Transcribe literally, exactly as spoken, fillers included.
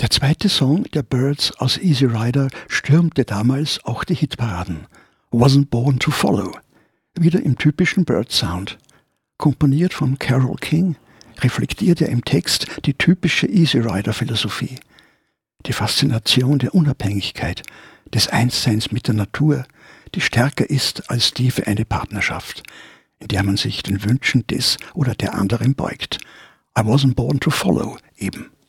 Der zweite Song der Byrds aus Easy Rider stürmte damals auch die Hitparaden. Wasn't Born to Follow. Wieder im typischen Byrd-Sound. Komponiert von Carole King, reflektiert er im Text die typische Easy Rider-Philosophie. Die Faszination der Unabhängigkeit, des Einsseins mit der Natur, die stärker ist als die für eine Partnerschaft, in der man sich den Wünschen des oder der anderen beugt. I wasn't born to follow, eben.